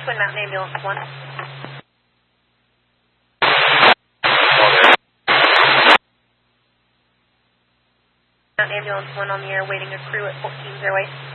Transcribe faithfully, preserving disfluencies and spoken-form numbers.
Twin Mountain Ambulance one. Mountain Ambulance one on the air, waiting a crew at fourteen oh eight.